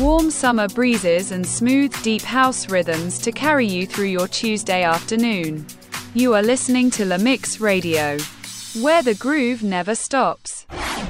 Warm summer breezes and smooth, deep house rhythms to carry you through your Tuesday afternoon. You are listening to La Mix Radio, where the groove never stops.